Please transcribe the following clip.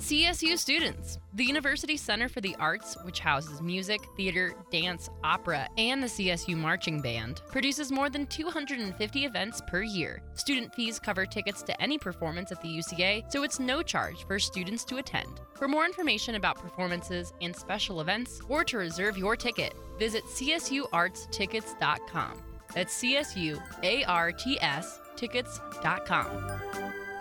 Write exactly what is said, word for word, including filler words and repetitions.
C S U students. The University Center for the Arts, which houses music, theater, dance, opera, and the C S U Marching Band, produces more than two hundred fifty events per year. Student fees cover tickets to any performance at the U C A, so it's no charge for students to attend. For more information about performances and special events, or to reserve your ticket, visit c s u arts tickets dot com. That's C S U A R T S tickets dot com.